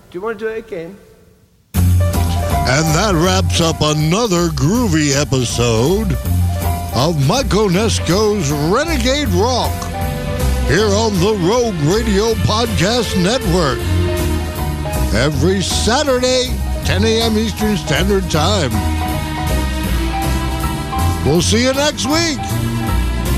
you want to do it again? And that wraps up another groovy episode of Mike Onesko's Renegade Rock here on the Rogue Radio Podcast Network. Every Saturday, 10 a.m. Eastern Standard Time. We'll see you next week.